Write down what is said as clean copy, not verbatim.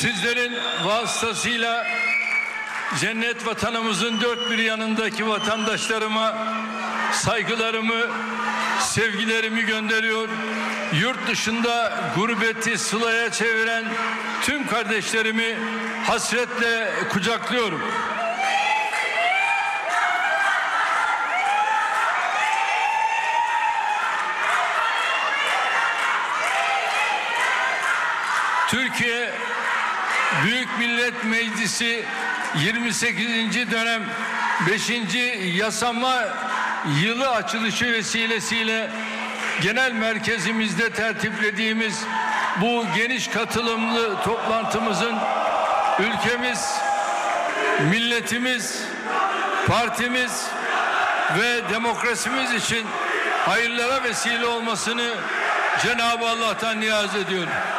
Sizlerin vasıtasıyla cennet vatanımızın dört bir yanındaki vatandaşlarıma saygılarımı, sevgilerimi gönderiyor. Yurt dışında gurbeti sılaya çeviren tüm kardeşlerimi hasretle kucaklıyorum. Türkiye Büyük Millet Meclisi 28. dönem 5. yasama yılı açılışı vesilesiyle genel merkezimizde tertiplediğimiz bu geniş katılımlı toplantımızın ülkemiz, milletimiz, partimiz ve demokrasimiz için hayırlara vesile olmasını Cenab-ı Allah'tan niyaz ediyorum.